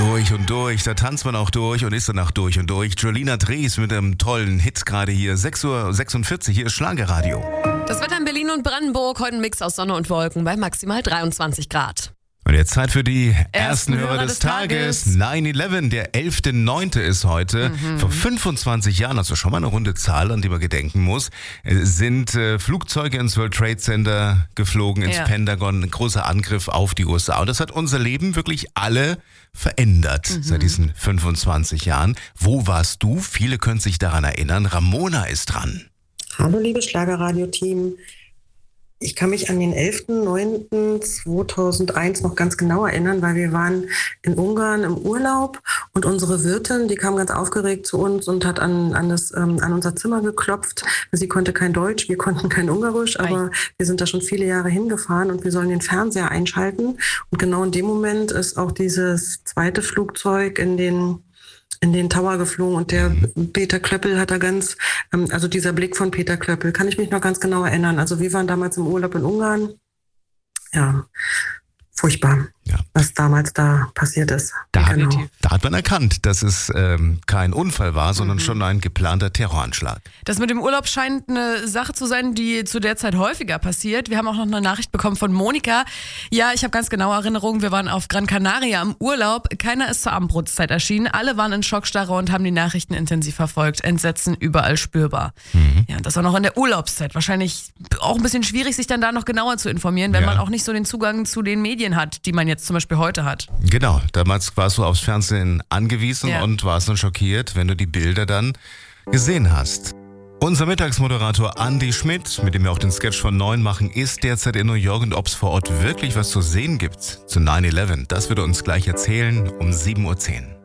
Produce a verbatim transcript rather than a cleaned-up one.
Durch und durch, da tanzt man auch durch und ist danach durch und durch. Jolina Drees mit einem tollen Hit gerade hier. sechs Uhr sechsundvierzig, hier ist Schlagerradio. Das Wetter in Berlin und Brandenburg, heute ein Mix aus Sonne und Wolken bei maximal dreiundzwanzig Grad. Und jetzt Zeit für die ersten, Ersten Hörer, Hörer des, des Tages. Tages. neun elf, der elfter neunter ist heute. Mhm. Vor fünfundzwanzig Jahren, also schon mal eine runde Zahl, an die man gedenken muss, äh, sind äh, Flugzeuge ins World Trade Center geflogen, ins Ja. Pentagon. Ein großer Angriff auf die U S A. Und das hat unser Leben wirklich alle verändert Mhm. seit diesen fünfundzwanzig Jahren. Wo warst du? Viele können sich daran erinnern. Ramona ist dran. Hallo liebes Schlagerradio-Team. Ich kann mich an den elfter neunter zweitausendeins noch ganz genau erinnern, weil wir waren in Ungarn im Urlaub und unsere Wirtin, die kam ganz aufgeregt zu uns und hat an, an, das, ähm, an unser Zimmer geklopft. Sie konnte kein Deutsch, wir konnten kein Ungarisch, aber wir sind da schon viele Jahre hingefahren und wir sollen den Fernseher einschalten. Und genau in dem Moment ist auch dieses zweite Flugzeug in den in den Tower geflogen und der Peter Klöppel hat da ganz, ähm, also dieser Blick von Peter Klöppel, kann ich mich noch ganz genau erinnern. Also wir waren damals im Urlaub in Ungarn. Ja, furchtbar, Ja. was damals da passiert ist. Da, Genau. da hat man erkannt, dass es ähm, kein Unfall war, sondern Mhm. schon ein geplanter Terroranschlag. Das mit dem Urlaub scheint eine Sache zu sein, die zu der Zeit häufiger passiert. Wir haben auch noch eine Nachricht bekommen von Monika. Ja, ich habe ganz genaue Erinnerungen. Wir waren auf Gran Canaria im Urlaub. Keiner ist zur Abendbrotzeit erschienen. Alle waren in Schockstarre und haben die Nachrichten intensiv verfolgt. Entsetzen überall spürbar. Mhm. Ja, und das auch noch in der Urlaubszeit. Wahrscheinlich auch ein bisschen schwierig, sich dann da noch genauer zu informieren, wenn Ja. man auch nicht so den Zugang zu den Medien hat, die man jetzt zum Beispiel heute hat. Genau, damals warst du aufs Fernsehen angewiesen Ja. und warst dann schockiert, wenn du die Bilder dann gesehen hast. Unser Mittagsmoderator Andy Schmidt, mit dem wir auch den Sketch von neun machen, ist derzeit in New York und ob es vor Ort wirklich was zu sehen gibt zu neun elf, das wird er uns gleich erzählen um sieben Uhr zehn.